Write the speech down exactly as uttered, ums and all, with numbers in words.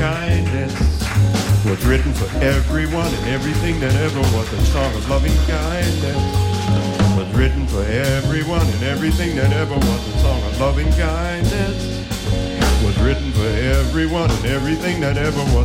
kindness was written for everyone and everything that ever was. A song of loving kindness was written for everyone and everything that ever was. A song of loving kindness was written for everyone and everything that ever was.